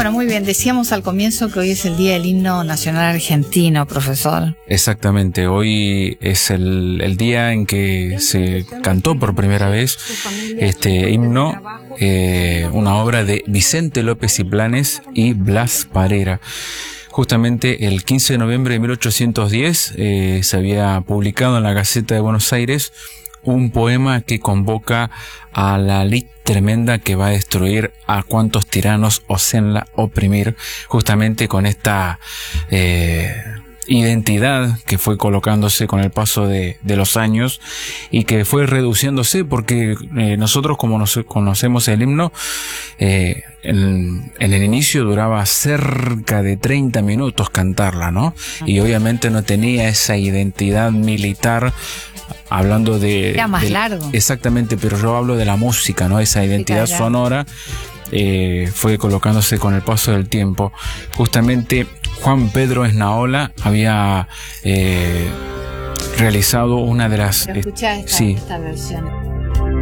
Bueno, muy bien. Decíamos al comienzo que hoy es el Día del Himno Nacional Argentino, profesor. Exactamente. Hoy es el día en que se cantó por primera vez este himno, una obra de Vicente López y Planes y Blas Parera. Justamente el 15 de noviembre de 1810 se había publicado en la Gaceta de Buenos Aires un poema que convoca a la ley tremenda que va a destruir a cuantos tiranos osenla oprimir, justamente con esta identidad que fue colocándose con el paso de los años y que fue reduciéndose porque nosotros, como conocemos el himno, en el inicio duraba cerca de 30 minutos cantarla, ¿no? Y obviamente no tenía esa identidad militar, hablando de... Era más largo. Exactamente, pero yo hablo de la música, ¿no? Esa identidad sonora fue colocándose con el paso del tiempo. Justamente Juan Pedro Esnaola había realizado una de las... Escuchá esta versión.